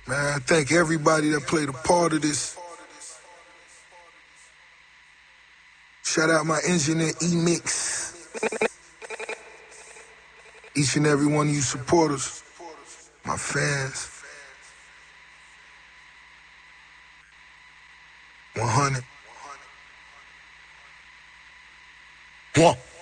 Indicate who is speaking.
Speaker 1: Man, I thank everybody that played a part of this. Shout out my engineer, E-Mix. Each and every one of you supporters, my fans. 100.
Speaker 2: 1.